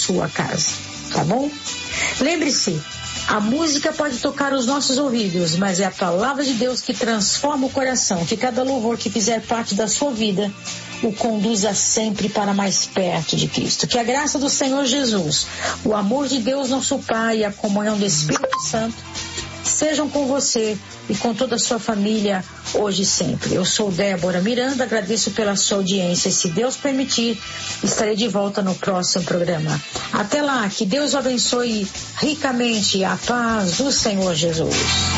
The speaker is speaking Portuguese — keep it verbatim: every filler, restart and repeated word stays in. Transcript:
sua casa, tá bom? Lembre-se, a música pode tocar os nossos ouvidos, mas é a palavra de Deus que transforma o coração. Que cada louvor que fizer parte da sua vida o conduza sempre para mais perto de Cristo. Que a graça do Senhor Jesus, o amor de Deus nosso Pai e a comunhão do Espírito Santo sejam com você e com toda a sua família hoje e sempre. Eu sou Débora Miranda, agradeço pela sua audiência e, se Deus permitir, estarei de volta no próximo programa. Até lá, que Deus o abençoe ricamente. A paz do Senhor Jesus.